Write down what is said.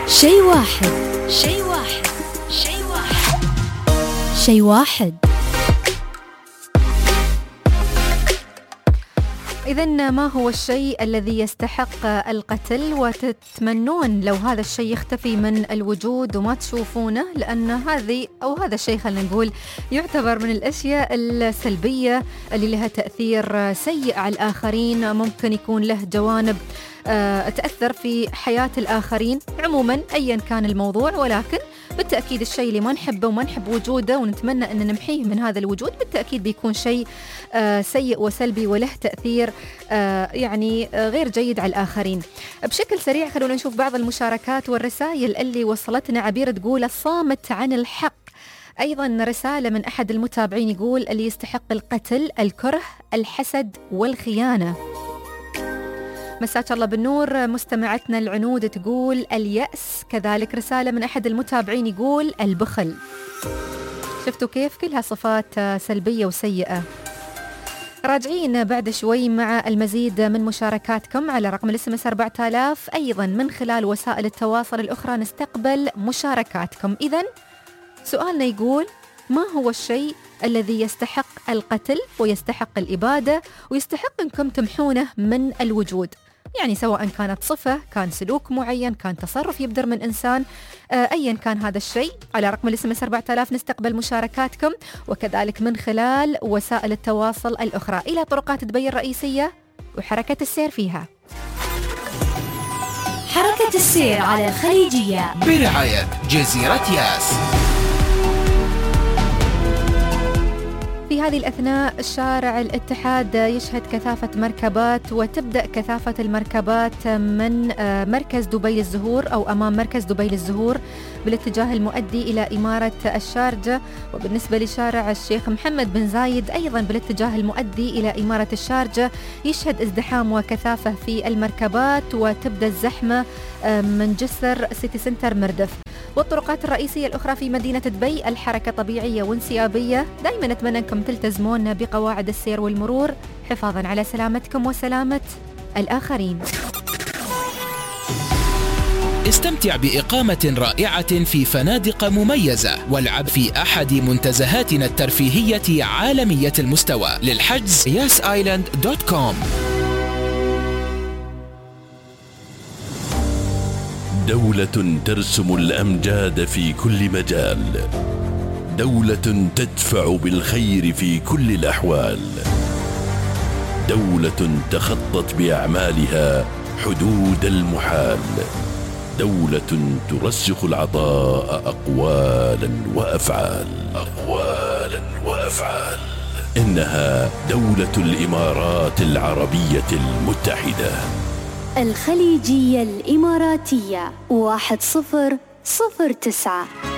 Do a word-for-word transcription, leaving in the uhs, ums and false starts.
شيء واحد شيء واحد شيء واحد شيء واحد. إذن ما هو الشيء الذي يستحق القتل وتتمنون لو هذا الشيء يختفي من الوجود وما تشوفونه، لأن هذه أو هذا الشيء خلينا نقول يعتبر من الأشياء السلبية اللي لها تأثير سيء على الآخرين، ممكن يكون له جوانب تأثر في حياة الآخرين عموما أيا كان الموضوع، ولكن بالتأكيد الشيء اللي ما نحبه وما نحب وجوده ونتمنى أن نمحيه من هذا الوجود بالتأكيد بيكون شيء آه سيء وسلبي وله تأثير آه يعني آه غير جيد على الآخرين. بشكل سريع خلونا نشوف بعض المشاركات والرسائل اللي وصلتنا. عبير تقول الصامت عن الحق. أيضا رسالة من أحد المتابعين يقول اللي يستحق القتل الكره، الحسد والخيانة. مساك الله بالنور. مستمعتنا العنود تقول اليأس. كذلك رسالة من أحد المتابعين يقول البخل. شفتوا كيف كلها صفات سلبية وسيئة. راجعين بعد شوي مع المزيد من مشاركاتكم على رقم الاس ام اس أربعة آلاف. أيضا من خلال وسائل التواصل الأخرى نستقبل مشاركاتكم. إذن سؤالنا يقول ما هو الشيء الذي يستحق القتل ويستحق الإبادة ويستحق أنكم تمحونه من الوجود؟ يعني سواء كانت صفة، كان سلوك معين، كان تصرف يبدر من إنسان، آه أيا كان هذا الشيء. على رقم الاس ام اس أربعة آلاف نستقبل مشاركاتكم، وكذلك من خلال وسائل التواصل الأخرى. إلى طرقات دبي الرئيسية وحركة السير فيها. حركة السير على الخليجية برعاية جزيرة ياس. في هذه الأثناء شارع الاتحاد يشهد كثافة مركبات، وتبدأ كثافة المركبات من مركز دبي للزهور أو أمام مركز دبي للزهور بالاتجاه المؤدي إلى إمارة الشارجة. وبالنسبة لشارع الشيخ محمد بن زايد أيضا بالاتجاه المؤدي إلى إمارة الشارجة يشهد ازدحام وكثافة في المركبات، وتبدأ الزحمة من جسر سيتي سنتر مردف. والطرقات الرئيسية الأخرى في مدينة دبي الحركة طبيعية وانسيابية. دائما نتمنى أنكم تلتزمون بقواعد السير والمرور حفاظا على سلامتكم وسلامة الآخرين. استمتع بإقامة رائعة في فنادق مميزة، والعب في أحد منتزهاتنا الترفيهية عالمية المستوى. للحجز ياس آيلاند دوت كوم. دولة ترسم الأمجاد في كل مجال، دولة تدفع بالخير في كل الأحوال، دولة تخطت بأعمالها حدود المحال، دولة ترسخ العطاء أقوالا وأفعال أقوالا وأفعال إنها دولة الإمارات العربية المتحدة. الخليجية الإماراتية واحد صفر صفر تسعة.